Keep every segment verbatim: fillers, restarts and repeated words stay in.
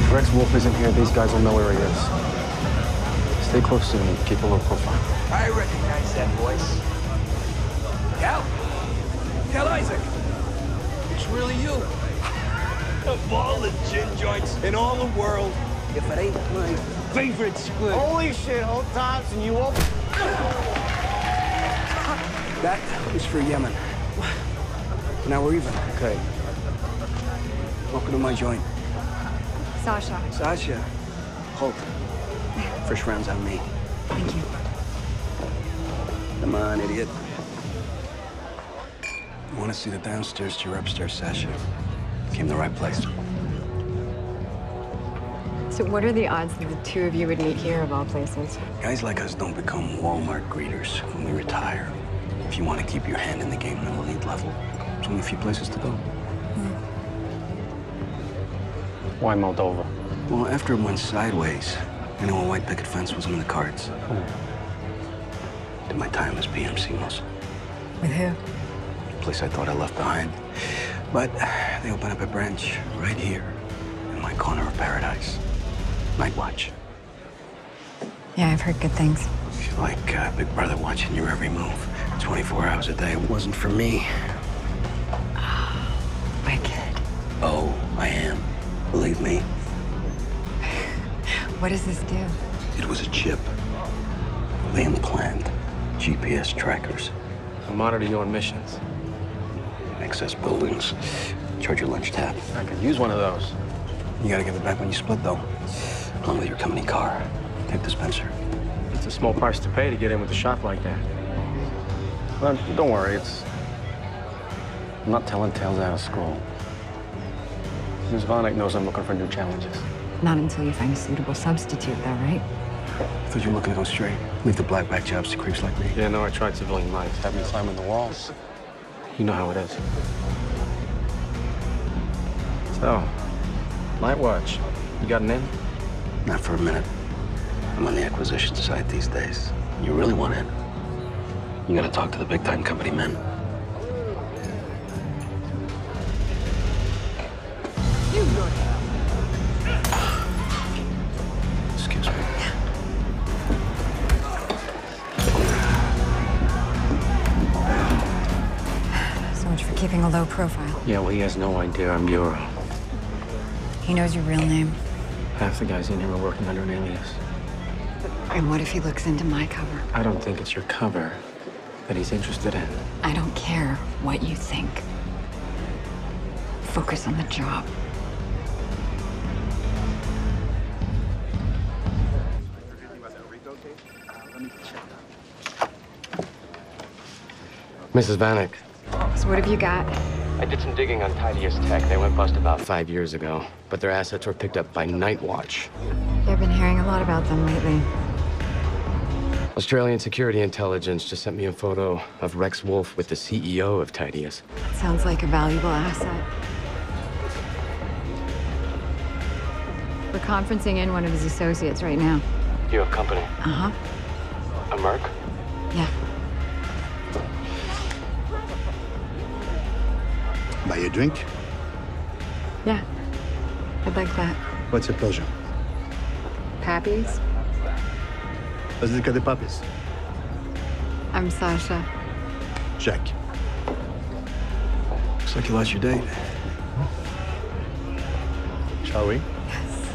If Rex Wolf isn't here, these guys will know where he is. Stay close to me. Keep a low profile. I recognize that voice. Cal? Cal Isaac. It's really you. Of all the gin joints in all the world, if it ain't my favorite squid. Holy shit, Old Tops, and you won't... That was for Yemen. Now we're even. Okay. Welcome to my joint. Sasha. Sasha. Holt. First round's on me. Thank you. Come on, idiot. You want to see the downstairs to your upstairs, Sasha? Came the right place. So what are the odds that the two of you would meet here of all places? Guys like us don't become Walmart greeters when we retire. If you want to keep your hand in the game at an elite level, there's only a few places to go. Hmm. Why Moldova? Well, after it went sideways, I know a white picket fence wasn't in the cards. Hmm. Did my time as P M seamless. With who? A place I thought I left behind. But they opened up a branch right here in my corner of paradise. Night watch. Yeah, I've heard good things. It's like uh, Big Brother watching your every move. twenty-four hours a day. It wasn't for me. Oh, wicked. Oh, I am. Believe me. What does this do? It was a chip. They implant G P S trackers. I monitor you on missions. Access buildings. Charge your lunch tab. I could use one of those. You gotta give it back when you split, though. Along with your company car. Take the Spencer. It's a small price to pay to get in with a shop like that. Well, don't worry, it's... I'm not telling tales out of school. Miss Vonek knows I'm looking for new challenges. Not until you find a suitable substitute, though, right? I thought you were looking to go straight. Leave the blackback jobs to creeps like me. Yeah, no, I tried civilian life. Had me climbing the walls. You know how it is. So, Night Watch, you got an in? Not for a minute. I'm on the acquisition side these days. You really want in? You gotta talk to the big-time company men. You know Excuse me. So much for keeping a low profile. Yeah, well, he has no idea I'm Bureau. He knows your real name. Half the guys in here are working under an alias. And what if he looks into my cover? I don't think it's your cover that he's interested in. I don't care what you think. Focus on the job. Missus Vanek. So what have you got? I did some digging on Tidius Tech. They went bust about five years ago, but their assets were picked up by Night Watch. Yeah, I've been hearing a lot about them lately. Australian Security Intelligence just sent me a photo of Rex Wolf with the C E O of Tidius. Sounds like a valuable asset. We're conferencing in one of his associates right now. You have company? Uh-huh. A Merc? Yeah. Buy you a drink? Yeah. I'd like that. What's your pleasure? Pappy's? Basilica de Papis. I'm Sasha. Check. Looks like you lost your date. Shall we? Yes.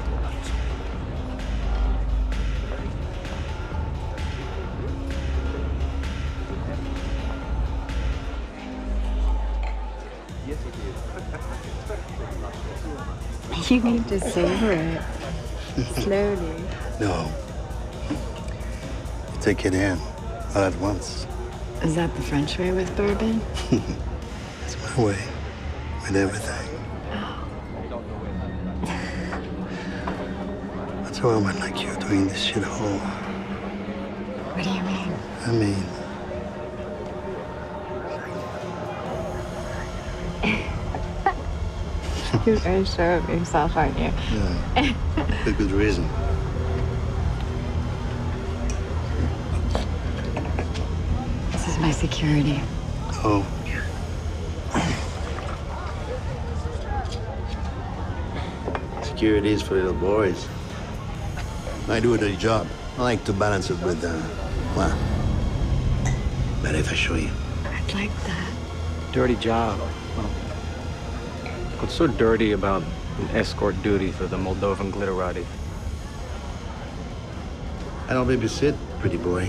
You need to savor it. Slowly. No. You take it in, all at once. Is that the French way with bourbon? It's my way, with everything. That's how a man like you doing this shit hole. What do you mean? I mean, You're very sure of yourself, aren't you? yeah, for good reason. This is my security. Oh. security is for little boys. I do a dirty job. I like to balance it with, uh, well, better if I show you. I'd like that. Dirty job. Well, what's so dirty about an escort duty for the Moldovan glitterati? I don't babysit, pretty boy.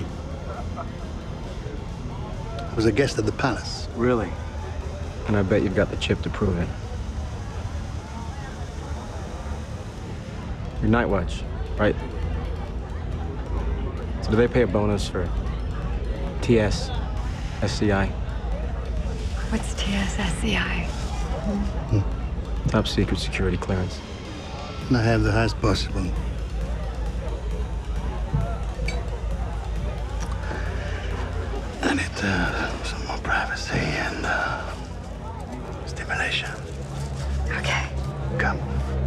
I was a guest at the palace. Really? And I bet you've got the chip to prove it. You're Night Watch, right? So do they pay a bonus for T S, S C I? What's T S S C I? Hmm. Top secret security clearance. And I have the highest possible. I need uh, some more privacy and uh, stimulation. Okay. Come.